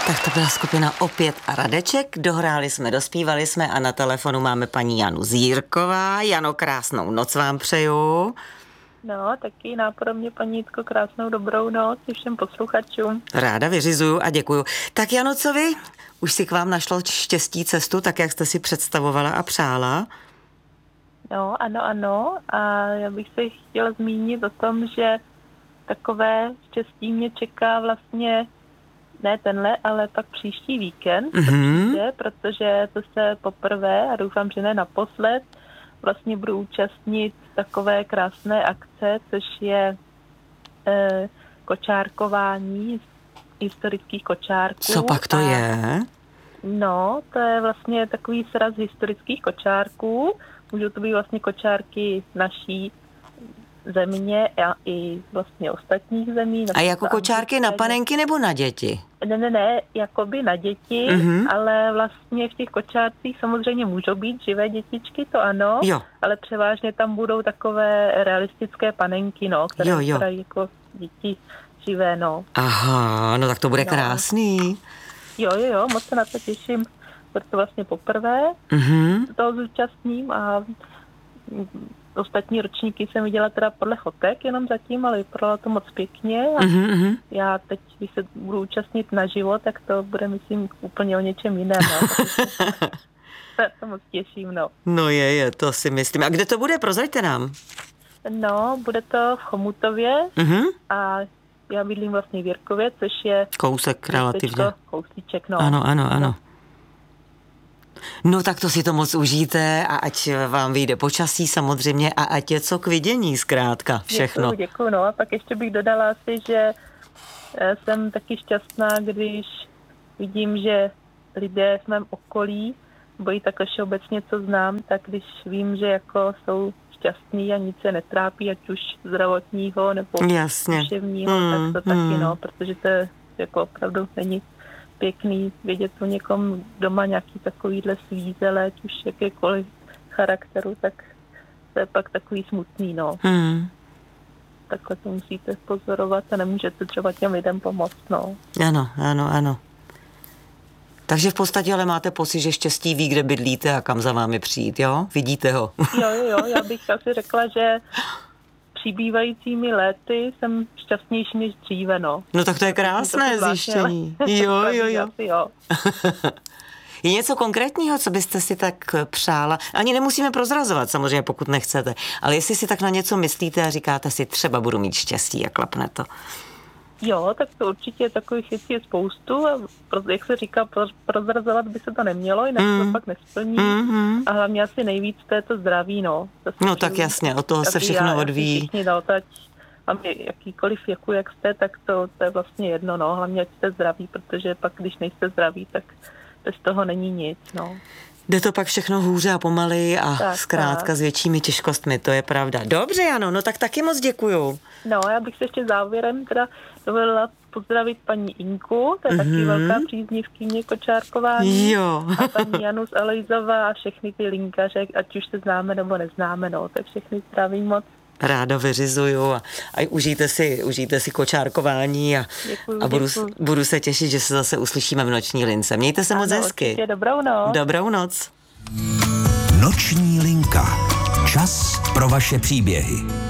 Tak to byla skupina Opět a Radeček, dohráli jsme, dospívali jsme a na telefonu máme paní Janu Zírková. Jano, krásnou noc vám přeju. No, taky nápodobně, paní Jitko, krásnou dobrou noc i všem posluchačům. Ráda vyřizuju a děkuju. Tak Jano, co vy? Už si k vám našlo štěstí cestu, tak jak jste si představovala a přála? No, ano. A já bych se chtěla zmínit o tom, že takové štěstí mě čeká vlastně ne tenhle, ale pak příští víkend, protože to se poprvé a doufám, že ne naposled, vlastně budu účastnit takové krásné akce, což je kočárkování historických kočárků. Co pak to je? No, to je vlastně takový sraz historických kočárků. Můžou to být vlastně kočárky naší země a i vlastně ostatních zemí. A jako kočárky na panenky nebo na děti? Ne, jakoby na děti, ale vlastně v těch kočárcích samozřejmě můžou být živé dětičky, to ano, ale převážně tam budou takové realistické panenky, no, které vypadají jako děti živé, no. Aha, no tak to bude krásný. Jo, moc se na to těším, protože vlastně poprvé toho zúčastním a ostatní ročníky jsem viděla teda podle fotek jenom zatím, ale vypadalo to moc pěkně a já teď, když se budu účastnit naživo, tak to bude, myslím, úplně o něčem jiném. No. To moc těším, no. No je, to si myslím. A kde to bude? Prozraďte nám. No, bude to v Chomutově a já bydlím vlastně v Jirkově, což je kousek relativně. Kousíček, no. Ano. No tak to si to moc užijte a ať vám vyjde počasí samozřejmě a ať je co k vidění zkrátka všechno. Děkuju, no a pak ještě bych dodala asi, že jsem taky šťastná, když vidím, že lidé v mém okolí, bojí takhle všeobecně, co znám, tak když vím, že jako jsou šťastný a nic se netrápí, ať už zdravotního nebo duševního, tak to taky, no, protože to jako opravdu není pěkný vědět o někom doma nějaký takovýhle svízele, ať už jakékoliv charakteru, tak to je pak takový smutný, no. Takhle to musíte pozorovat a nemůžete třeba těm lidem pomoct, no. Ano. Takže v podstatě ale máte pocit, že štěstí ví, kde bydlíte a kam za vámi přijít, jo? Vidíte ho? Jo, já bych asi řekla, že přibývajícími léty jsem šťastnější než dříve, no. No tak to je krásné zjištění. Jo. Je něco konkrétního, co byste si tak přála? Ani nemusíme prozrazovat, samozřejmě, pokud nechcete. Ale jestli si tak na něco myslíte a říkáte si, třeba budu mít štěstí a klapne to. Jo, tak to určitě takových věcí je spoustu a jak se říká, prozrazovat by se to nemělo, jinak to pak nesplní. A hlavně asi nejvíc to je to zdraví, no. No tak jasně, od toho se všechno odvíjí. Všichni jakýkoliv věku, jak jste, tak to je vlastně jedno, no. Hlavně ať jste zdraví, protože pak, když nejste zdraví, tak bez toho není nic, no. Jde to pak všechno hůře a pomaleji a zkrátka s většími těžkostmi, to je pravda. Dobře, Jano, no tak taky moc děkuju. No, já bych se ještě závěrem teda dovolila pozdravit paní Inku, to je taky velká příznivkyně kočárkování. Jo. A paní Janus Alojzová a všechny ty linkaře, ať už se známe nebo neznáme, no, tak všechny zdravím moc. Ráda vyřizuju a užijte si kočárkování a budu se těšit, že se zase uslyšíme v Noční lince. Mějte se moc hezky. Dobrou noc. Dobrou noc. Noční linka. Čas pro vaše příběhy.